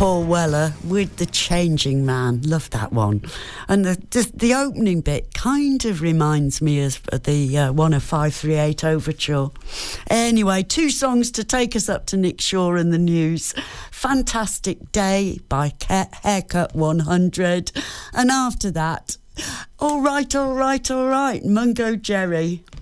Paul Weller with The Changing Man. Love that one. And the opening bit kind of reminds me of the one of 538 Overture. Anyway, 2 songs to take us up to Nick Shaw and the news. Fantastic Day by Haircut 100. And after that, All Right, Mungo Jerry.